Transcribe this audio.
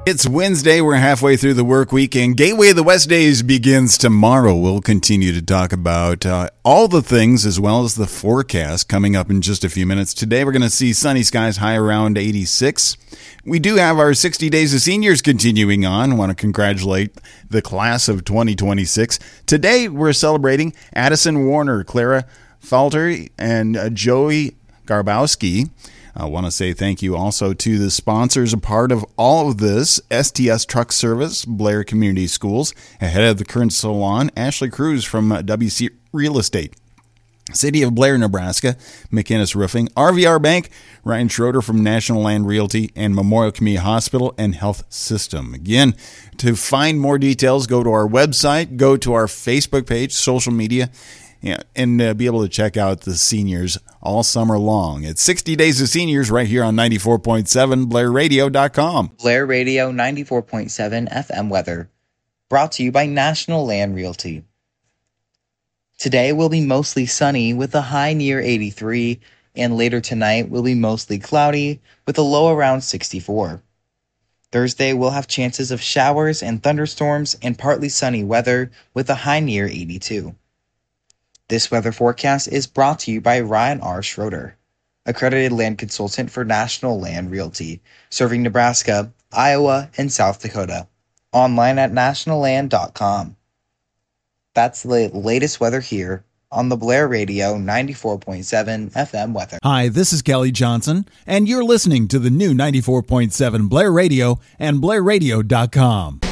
It's Wednesday. We're halfway through the work week, and Gateway of the West Days begins tomorrow. We'll continue to talk about all the things as well as the forecast coming up in just a few minutes. Today, we're going to see sunny skies, high around 86. We do have our 60 Days of Seniors continuing on. I want to congratulate the class of 2026. Today, we're celebrating Addison Warner, Clara Falter, and Joey Garbowski. I want to say thank you also to the sponsors, a part of all of this, STS Truck Service, Blair Community Schools, ahead of the current salon, Ashley Cruz from WC Real Estate, City of Blair, Nebraska, McInnes Roofing, RVR Bank, Ryan Schroeder from National Land Realty, and Memorial Community Hospital and Health System. Again, to find more details, go to our website, go to our Facebook page, social media, and be able to check out the seniors all summer long. It's 60 Days of Seniors right here on 94.7 BlairRadio.com. Blair Radio 94.7 FM weather, brought to you by National Land Realty. Today will be mostly sunny with a high near 83, and later tonight will be mostly cloudy with a low around 64. Thursday will have chances of showers and thunderstorms and partly sunny weather with a high near 82. This weather forecast is brought to you by Ryan R. Schroeder, accredited land consultant for National Land Realty, serving Nebraska, Iowa, and South Dakota. Online at nationalland.com. That's the latest weather here on the Blair Radio 94.7 FM weather. Hi, this is Kelly Johnson, and you're listening to the new 94.7 Blair Radio and BlairRadio.com.